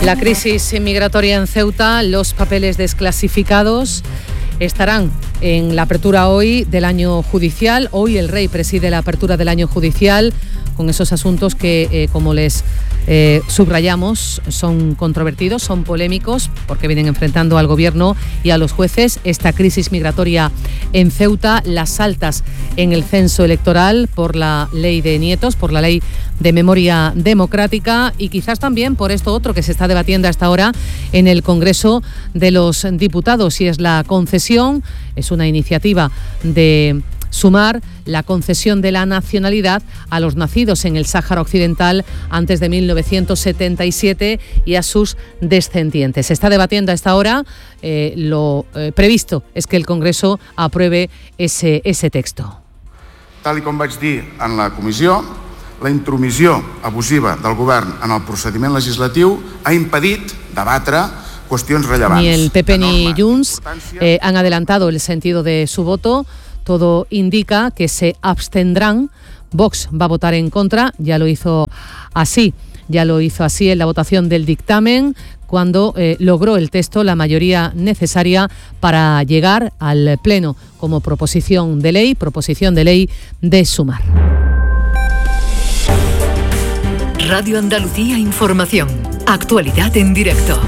La crisis migratoria en Ceuta, los papeles desclasificados estarán en la apertura hoy del año judicial. Hoy el rey preside la apertura del año judicial con esos asuntos que, como les subrayamos, son controvertidos, son polémicos, porque vienen enfrentando al gobierno y a los jueces. Esta crisis migratoria en Ceuta, las altas en el censo electoral por la ley de nietos, por la ley de memoria democrática, y quizás también por esto otro que se está debatiendo hasta ahora en el Congreso de los Diputados, y es la concesión, es una iniciativa de Sumar, la concesión de la nacionalidad a los nacidos en el Sáhara Occidental antes de 1977 y a sus descendientes. Se está debatiendo a esta hora. Lo previsto es que el Congreso apruebe ese texto. Tal com vaig dir en la comissió, la intromissió abusiva del govern en el procediment legislatiu ha impedit debatre qüestions rellevants. Ni el PP ni Junts han adelantado el sentido de su voto. Todo indica que se abstendrán. Vox va a votar en contra, ya lo hizo así en la votación del dictamen, cuando logró el texto la mayoría necesaria para llegar al Pleno como proposición de ley de Sumar. Radio Andalucía Información. Actualidad en directo.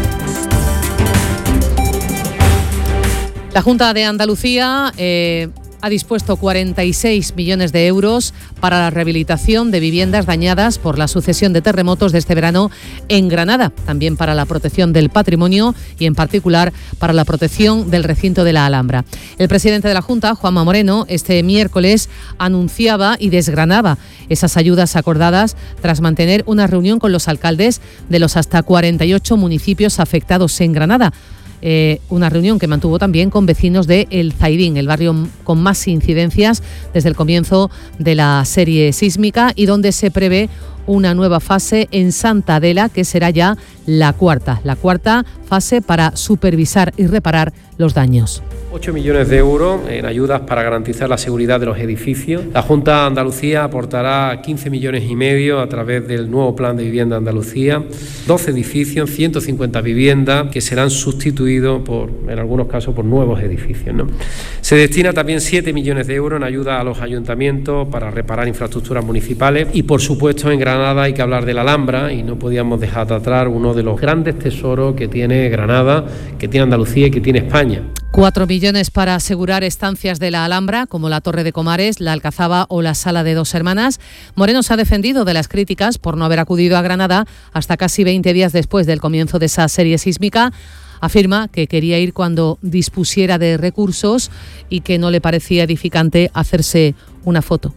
La Junta de Andalucía ha dispuesto 46 millones de euros para la rehabilitación de viviendas dañadas por la sucesión de terremotos de este verano en Granada, también para la protección del patrimonio y en particular para la protección del recinto de la Alhambra. El presidente de la Junta, Juanma Moreno, este miércoles anunciaba y desgranaba esas ayudas acordadas tras mantener una reunión con los alcaldes de los hasta 48 municipios afectados en Granada. Una reunión que mantuvo también con vecinos de El Zaidín, el barrio con más incidencias desde el comienzo de la serie sísmica, y donde se prevé una nueva fase en Santa Adela, que será ya la cuarta fase para supervisar y reparar los daños. 8 millones de euros en ayudas para garantizar la seguridad de los edificios. La Junta de Andalucía aportará 15 millones y medio a través del nuevo Plan de Vivienda Andalucía. 12 edificios, 150 viviendas que serán sustituidos en algunos casos por nuevos edificios, ¿no? Se destina también 7 millones de euros en ayuda a los ayuntamientos para reparar infraestructuras municipales. Y por supuesto en Granada hay que hablar de la Alhambra, y no podíamos dejar de atrás uno de los grandes tesoros que tiene Granada, que tiene Andalucía y que tiene España. 4 millones para asegurar estancias de la Alhambra, como la Torre de Comares, la Alcazaba o la Sala de Dos Hermanas. Moreno se ha defendido de las críticas por no haber acudido a Granada hasta casi 20 días después del comienzo de esa serie sísmica. Afirma que quería ir cuando dispusiera de recursos y que no le parecía edificante hacerse una foto.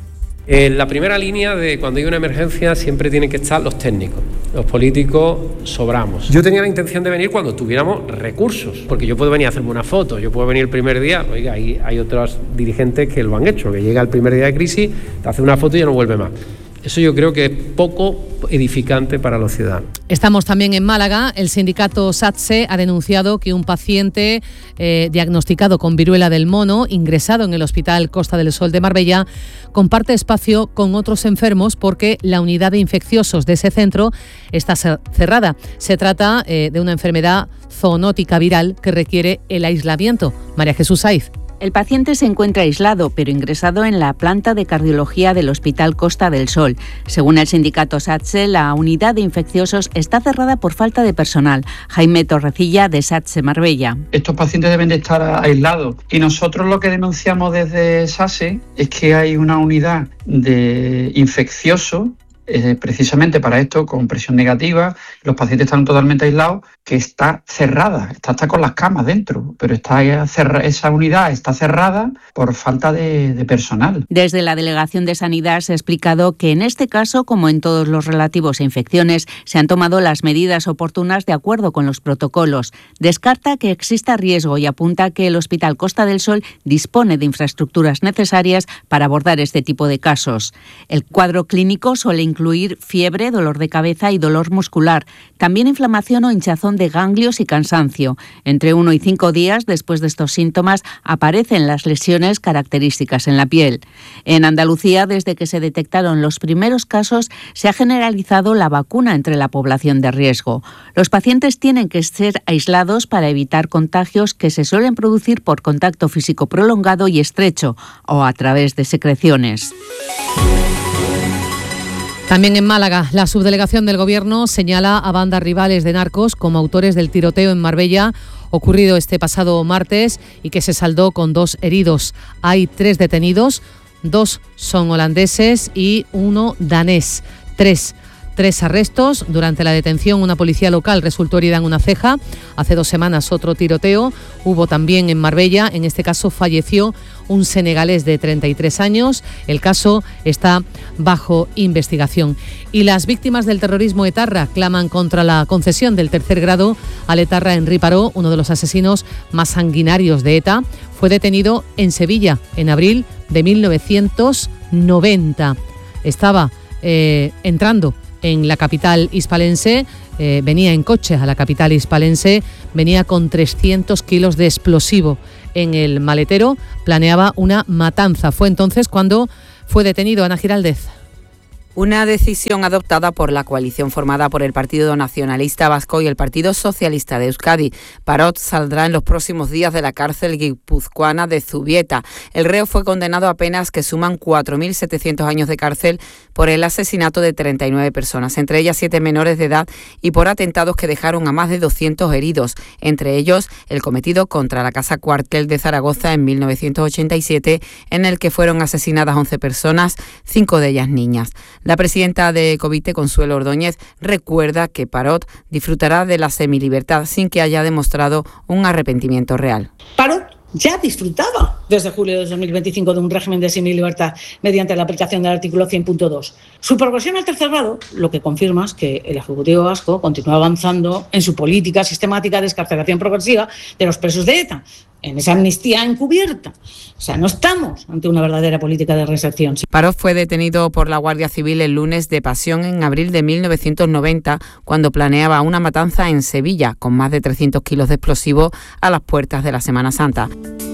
En la primera línea de cuando hay una emergencia siempre tienen que estar los técnicos. Los políticos sobramos. Yo tenía la intención de venir cuando tuviéramos recursos, porque yo puedo venir a hacerme una foto, yo puedo venir el primer día. Oiga, hay otros dirigentes que lo han hecho, que llega el primer día de crisis, te hace una foto y ya no vuelve más. Eso yo creo que es poco edificante para los ciudadanos. Estamos también en Málaga. El sindicato SATSE ha denunciado que un paciente diagnosticado con viruela del mono, ingresado en el Hospital Costa del Sol de Marbella, comparte espacio con otros enfermos porque la unidad de infecciosos de ese centro está cerrada. Se trata de una enfermedad zoonótica viral que requiere el aislamiento. María Jesús Saiz. El paciente se encuentra aislado, pero ingresado en la planta de cardiología del Hospital Costa del Sol. Según el sindicato SATSE, la unidad de infecciosos está cerrada por falta de personal. Jaime Torrecilla, de SATSE Marbella. Estos pacientes deben de estar aislados, y nosotros lo que denunciamos desde SATSE es que hay una unidad de infecciosos precisamente para esto, con presión negativa, los pacientes están totalmente aislados, que está cerrada, está con las camas dentro, pero esa unidad está cerrada por falta de personal. Desde la Delegación de Sanidad se ha explicado que en este caso, como en todos los relativos a infecciones, se han tomado las medidas oportunas de acuerdo con los protocolos. Descarta que exista riesgo y apunta que el Hospital Costa del Sol dispone de infraestructuras necesarias para abordar este tipo de casos. El cuadro clínico suele incluir fiebre, dolor de cabeza y dolor muscular. También inflamación o hinchazón de ganglios y cansancio. Entre 1 y 5 días después de estos síntomas aparecen las lesiones características en la piel. En Andalucía, desde que se detectaron los primeros casos, se ha generalizado la vacuna entre la población de riesgo. Los pacientes tienen que ser aislados para evitar contagios que se suelen producir por contacto físico prolongado y estrecho o a través de secreciones. También en Málaga, la subdelegación del Gobierno señala a bandas rivales de narcos como autores del tiroteo en Marbella ocurrido este pasado martes y que se saldó con 2 heridos. Hay 3 detenidos, 2 son holandeses y 1 danés. 3 arrestos. Durante la detención, una policía local resultó herida en una ceja. Hace 2 semanas otro tiroteo hubo también en Marbella. En este caso falleció un senegalés de 33 años. El caso está bajo investigación. Y las víctimas del terrorismo etarra claman contra la concesión del 3er grado al etarra Henri Parot, uno de los asesinos más sanguinarios de ETA. Fue detenido en Sevilla en abril de 1990. Estaba entrando en la capital hispalense, venía en coche a la capital hispalense, venía con 300 kilos de explosivo en el maletero, planeaba una matanza. Fue entonces cuando fue detenido. Ana Giraldez. Una decisión adoptada por la coalición formada por el Partido Nacionalista Vasco y el Partido Socialista de Euskadi. Parot saldrá en los próximos días de la cárcel guipuzcoana de Zubieta. El reo fue condenado a penas que suman 4.700 años de cárcel por el asesinato de 39 personas, entre ellas 7 menores de edad, y por atentados que dejaron a más de 200 heridos, entre ellos el cometido contra la Casa Cuartel de Zaragoza en 1987, en el que fueron asesinadas 11 personas, 5 de ellas niñas. La presidenta de Covite, Consuelo Ordóñez, recuerda que Parot disfrutará de la semilibertad sin que haya demostrado un arrepentimiento real. Parot ya disfrutaba desde julio de 2025 de un régimen de semilibertad mediante la aplicación del artículo 100.2. Su progresión al 3er grado lo que confirma es que el Ejecutivo vasco continúa avanzando en su política sistemática de excarcelación progresiva de los presos de ETA, en esa amnistía encubierta. O sea, no estamos ante una verdadera política de reinserción. Parot fue detenido por la Guardia Civil el lunes de Pasión en abril de 1990, cuando planeaba una matanza en Sevilla con más de 300 kilos de explosivos a las puertas de la Semana Santa.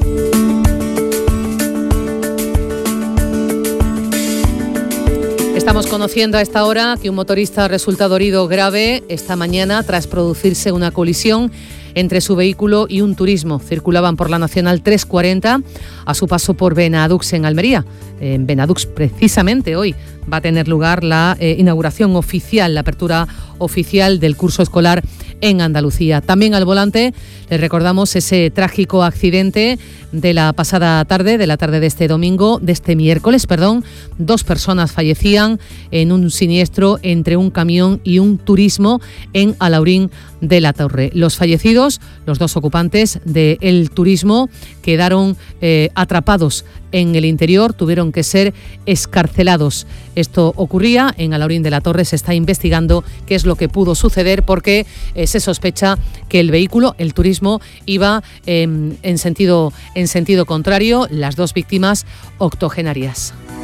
Estamos conociendo a esta hora que un motorista ha resultado herido grave esta mañana tras producirse una colisión entre su vehículo y un turismo. Circulaban por la Nacional 340 a su paso por Benadux en Almería. En Benadux, precisamente hoy, va a tener lugar la inauguración oficial, la apertura oficial del curso escolar en Andalucía. También al volante les recordamos ese trágico accidente de la pasada tarde, de la tarde de este miércoles, 2 personas fallecían en un siniestro entre un camión y un turismo en Alhaurín de la Torre. Los fallecidos, los 2 ocupantes del turismo, quedaron atrapados en el interior, tuvieron que ser excarcelados. Esto ocurría en Alhaurín de la Torre. Se está investigando qué es lo que pudo suceder porque se sospecha que el vehículo, el turismo, iba en sentido contrario. Las 2 víctimas octogenarias.